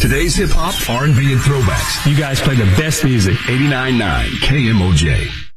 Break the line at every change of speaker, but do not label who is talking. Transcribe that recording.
Today's hip hop, R&B, and throwbacks.
You guys play the best music.
89.9 KMOJ.